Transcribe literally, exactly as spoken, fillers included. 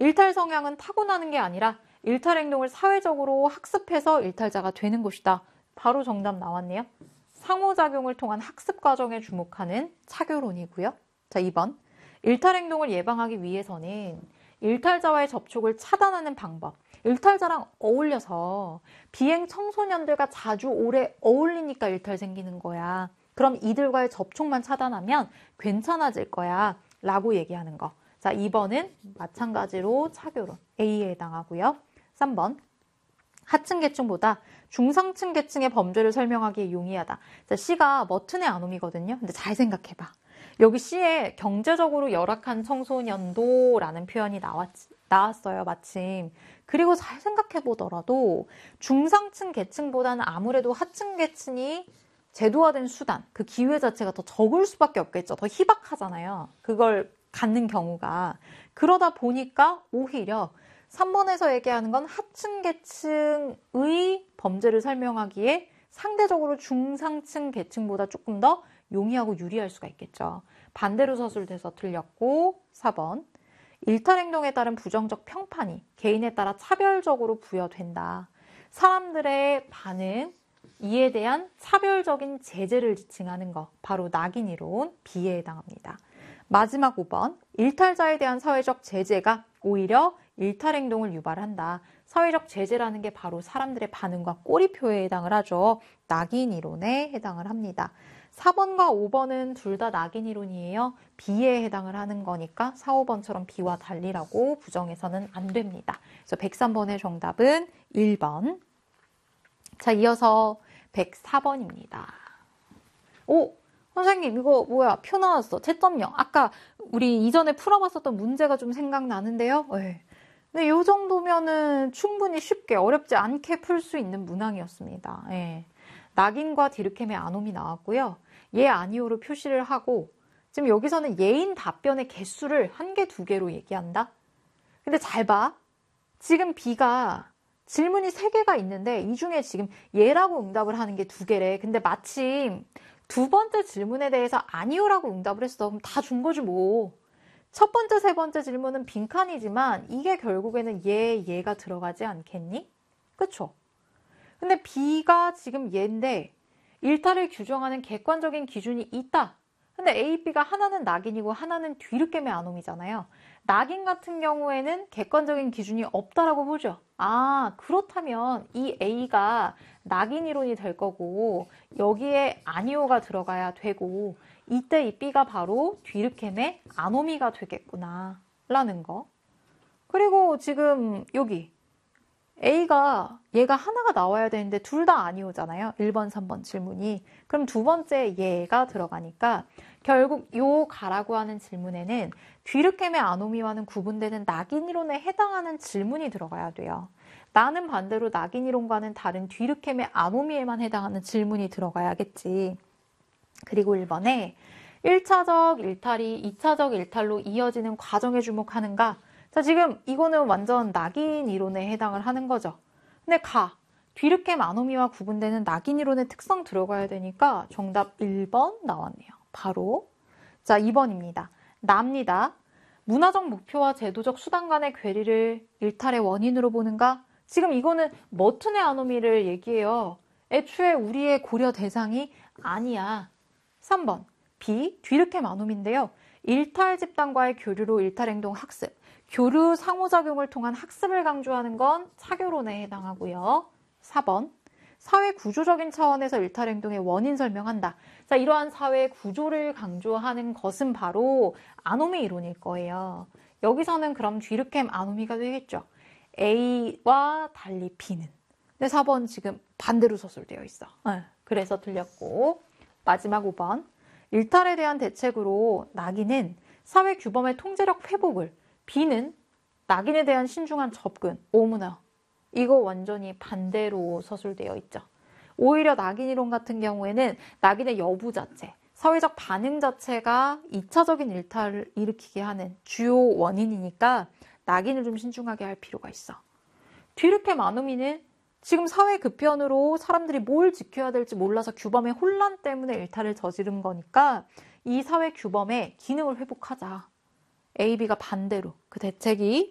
일탈 성향은 타고나는 게 아니라 일탈 행동을 사회적으로 학습해서 일탈자가 되는 것이다. 바로 정답 나왔네요. 상호작용을 통한 학습 과정에 주목하는 차교론이고요. 자, 이 번. 일탈 행동을 예방하기 위해서는 일탈자와의 접촉을 차단하는 방법. 일탈자랑 어울려서 비행 청소년들과 자주 오래 어울리니까 일탈 생기는 거야. 그럼 이들과의 접촉만 차단하면 괜찮아질 거야. 라고 얘기하는 거. 자, 이 번은 마찬가지로 차교론. A에 해당하고요. 삼 번. 하층 계층보다 중상층 계층의 범죄를 설명하기에 용이하다. 자, C가 머튼의 아놈이거든요. 근데 잘 생각해봐. 여기 C에 경제적으로 열악한 청소년도라는 표현이 나왔, 나왔어요. 마침. 그리고 잘 생각해보더라도 중상층 계층보다는 아무래도 하층 계층이 제도화된 수단, 그 기회 자체가 더 적을 수밖에 없겠죠. 더 희박하잖아요. 그걸 갖는 경우가. 그러다 보니까 오히려 삼 번에서 얘기하는 건 하층 계층의 범죄를 설명하기에 상대적으로 중상층 계층보다 조금 더 용이하고 유리할 수가 있겠죠. 반대로 서술돼서 틀렸고 사 번. 일탈 행동에 따른 부정적 평판이 개인에 따라 차별적으로 부여된다. 사람들의 반응, 이에 대한 차별적인 제재를 지칭하는 것. 바로 낙인 이론 B에 해당합니다. 마지막 오 번. 일탈자에 대한 사회적 제재가 오히려 일탈 행동을 유발한다. 사회적 제재라는 게 바로 사람들의 반응과 꼬리표에 해당을 하죠. 낙인 이론에 해당을 합니다. 사 번과 오 번은 둘 다 낙인 이론이에요. B에 해당을 하는 거니까 사, 오 번처럼 B와 달리라고 부정해서는 안 됩니다. 그래서 백삼 번의 정답은 일 번. 자, 이어서 백사 번입니다. 오! 선생님 이거 뭐야? 표 나왔어. 채점 영. 아까 우리 이전에 풀어봤었던 문제가 좀 생각나는데요. 네. 근데 이 정도면은 충분히 쉽게 어렵지 않게 풀 수 있는 문항이었습니다. 네. 낙인과 디르켐의 아놈이 나왔고요. 예, 아니오로 표시를 하고 지금 여기서는 예인 답변의 개수를 한 개, 두 개로 얘기한다. 근데 잘 봐. 지금 B가 질문이 세 개가 있는데 이 중에 지금 예라고 응답을 하는 게 두 개래. 근데 마침 두 번째 질문에 대해서 아니오라고 응답을 했어. 그럼 다 준 거지 뭐. 첫 번째, 세 번째 질문은 빈칸이지만 이게 결국에는 예, 예가 들어가지 않겠니? 그쵸? 근데 B가 지금 예인데 일탈을 규정하는 객관적인 기준이 있다. 근데 A, B가 하나는 낙인이고 하나는 뒤늦게의 아놈이잖아요. 낙인 같은 경우에는 객관적인 기준이 없다라고 보죠. 아, 그렇다면 이 A가 낙인 이론이 될 거고 여기에 아니오가 들어가야 되고 이때 이 B가 바로 뒤늦게의 아노미가 되겠구나 라는 거. 그리고 지금 여기 A가 얘가 하나가 나와야 되는데 둘 다 아니오잖아요. 일 번, 삼 번 질문이. 그럼 두 번째 얘가 들어가니까 결국 요 가라고 하는 질문에는 뒤늦게의 아노미와는 구분되는 낙인이론에 해당하는 질문이 들어가야 돼요. 나는 반대로 낙인이론과는 다른 뒤늦게의 아노미에만 해당하는 질문이 들어가야겠지. 그리고 일 번에 일 차적 일탈이 이 차적 일탈로 이어지는 과정에 주목하는가? 자, 지금 이거는 완전 낙인 이론에 해당을 하는 거죠. 근데 가, 뒤늦게 아노미와 구분되는 낙인 이론의 특성 들어가야 되니까 정답 일 번 나왔네요. 바로. 자, 이 번입니다. 납니다. 문화적 목표와 제도적 수단 간의 괴리를 일탈의 원인으로 보는가? 지금 이거는 머튼의 아노미를 얘기해요. 애초에 우리의 고려 대상이 아니야. 삼 번. B, 뒤늦게 아노미인데요. 일탈 집단과의 교류로 일탈 행동 학습. 교류 상호작용을 통한 학습을 강조하는 건 차교론에 해당하고요. 사 번. 사회 구조적인 차원에서 일탈 행동의 원인 설명한다. 자, 이러한 사회 구조를 강조하는 것은 바로 아노미 이론일 거예요. 여기서는 그럼 뒤늦게 아노미가 되겠죠. A와 달리 B는. 근데 사 번 지금 반대로 서술되어 있어. 네, 그래서 틀렸고. 마지막 오 번. 일탈에 대한 대책으로 낙인은 사회 규범의 통제력 회복을, B는 낙인에 대한 신중한 접근, 오문화. 이거 완전히 반대로 서술되어 있죠. 오히려 낙인 이론 같은 경우에는 낙인의 여부 자체, 사회적 반응 자체가 이 차적인 일탈을 일으키게 하는 주요 원인이니까 낙인을 좀 신중하게 할 필요가 있어. 뒤늦게 아노미는 지금 사회 급변으로 사람들이 뭘 지켜야 될지 몰라서 규범의 혼란 때문에 일탈을 저지른 거니까 이 사회 규범의 기능을 회복하자. A, B가 반대로 그 대책이